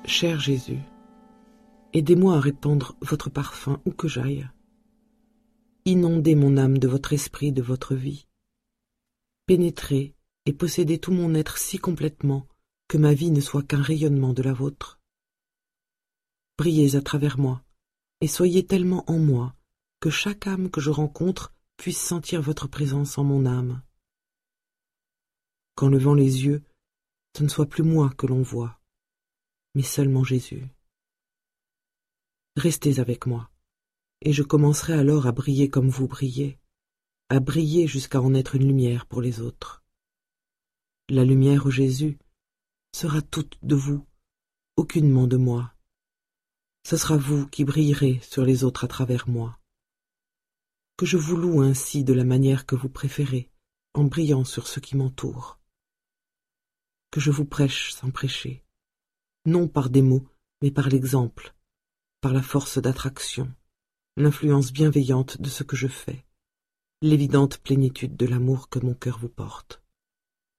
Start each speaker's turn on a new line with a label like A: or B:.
A: Cher Jésus, aidez-moi à répandre votre parfum où que j'aille. Inondez mon âme de votre esprit, de votre vie. Pénétrez et possédez tout mon être si complètement que ma vie ne soit qu'un rayonnement de la vôtre. Brillez à travers moi et soyez tellement en moi que chaque âme que je rencontre puisse sentir votre présence en mon âme. Qu'en levant les yeux, ce ne soit plus moi que l'on voit, mais seulement Jésus. Restez avec moi, et je commencerai alors à briller comme vous brillez, à briller jusqu'à en être une lumière pour les autres. La lumière ô Jésus sera toute de vous, aucunement de moi. Ce sera vous qui brillerez sur les autres à travers moi. Que je vous loue ainsi de la manière que vous préférez, en brillant sur ceux qui m'entourent. Que je vous prêche sans prêcher, non par des mots, mais par l'exemple, par la force d'attraction, l'influence bienveillante de ce que je fais, l'évidente plénitude de l'amour que mon cœur vous porte.